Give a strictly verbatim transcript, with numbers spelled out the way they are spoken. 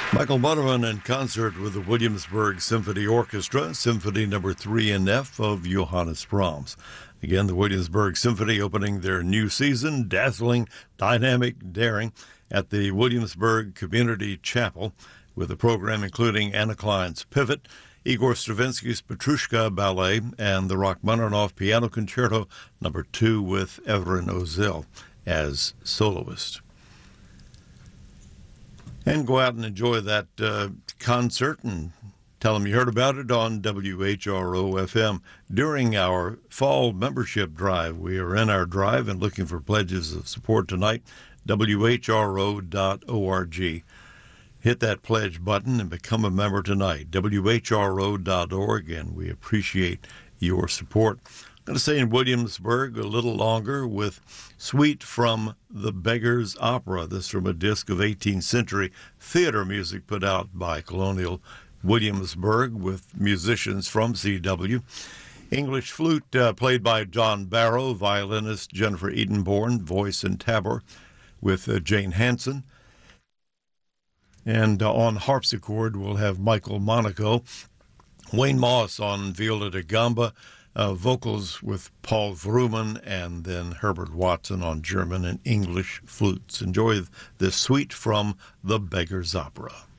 Michael Butterman in concert with the Williamsburg Symphony Orchestra, Symphony Number three in F of Johannes Brahms. Again, the Williamsburg Symphony opening their new season, dazzling, dynamic, daring, at the Williamsburg Community Chapel, with a program including Anna Klein's Pivot, Igor Stravinsky's Petrushka Ballet, and the Rachmaninoff Piano Concerto Number two with Evren Ozil as soloist. And go out and enjoy that uh, concert and tell them you heard about it on W H R O F M during our fall membership drive. We are in our drive and looking for pledges of support tonight, W H R O dot org. Hit that pledge button and become a member tonight, W H R O dot org, and we appreciate your support. I'm going to stay in Williamsburg a little longer with Suite from the Beggar's Opera. This from a disc of eighteenth century theater music put out by Colonial Williamsburg with musicians from C W. English flute uh, played by John Barrow, violinist Jennifer Edenborn, voice and tabor with uh, Jane Hansen. And uh, on harpsichord, we'll have Michael Monaco, Wayne Moss on viola da gamba, Uh, vocals with Paul Vrooman, and then Herbert Watson on German and English flutes. Enjoy this suite from the Beggar's Opera.